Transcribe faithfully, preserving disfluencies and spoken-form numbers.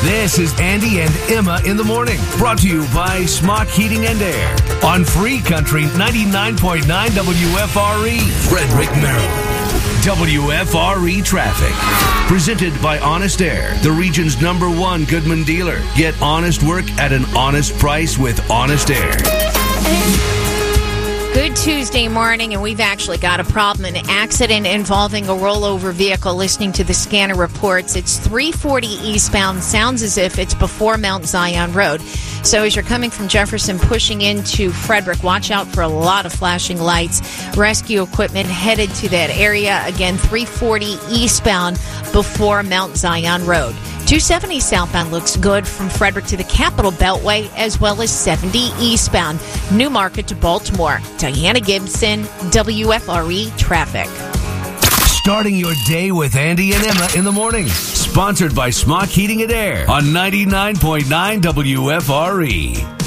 This is Andy and Emma in the morning, brought to you by Smock Heating and Air on Free Country ninety-nine point nine W F R E, Frederick, Maryland. W F R E Traffic, presented by Honest Air, the region's number one Goodman dealer. Get honest work at an honest price with Honest Air. Good Tuesday morning, and we've actually got a problem. An accident involving a rollover vehicle. Listening to the scanner reports, it's three forty eastbound. Sounds as if it's before Mount Zion Road. So as you're coming from Jefferson pushing into Frederick, watch out for a lot of flashing lights. Rescue equipment headed to that area. Again, three forty eastbound before Mount Zion Road. two seventy southbound looks good from Frederick to the Capitol Beltway, as well as seventy eastbound. Newmarket to Baltimore. Diana Gibson, W F R E Traffic. Starting your day with Andy and Emma in the morning. Sponsored by Smock Heating and Air on ninety-nine point nine W F R E.